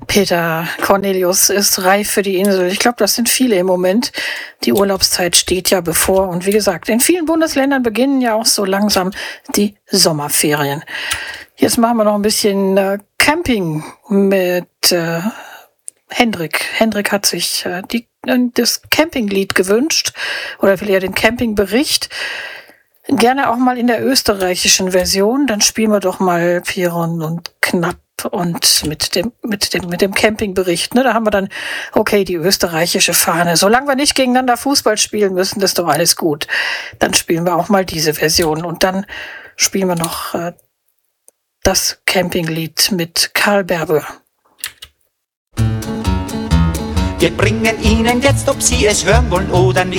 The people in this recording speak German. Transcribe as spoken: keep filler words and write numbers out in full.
Peter Cornelius ist reif für die Insel. Ich glaube, das sind viele im Moment. Die Urlaubszeit steht ja bevor. Und wie gesagt, in vielen Bundesländern beginnen ja auch so langsam die Sommerferien. Jetzt machen wir noch ein bisschen äh, Camping mit äh, Hendrik. Hendrik hat sich äh, die, äh, das Campinglied gewünscht oder will ja den Campingbericht. Gerne auch mal in der österreichischen Version. Dann spielen wir doch mal Piron und Knapp und mit dem mit dem mit dem Campingbericht. Ne, da haben wir dann okay die österreichische Fahne. Solange wir nicht gegeneinander Fußball spielen müssen, ist doch alles gut. Dann spielen wir auch mal diese Version und dann spielen wir noch äh, das Campinglied mit Karl Berber. Wir bringen Ihnen jetzt, ob Sie es hören wollen oder nicht,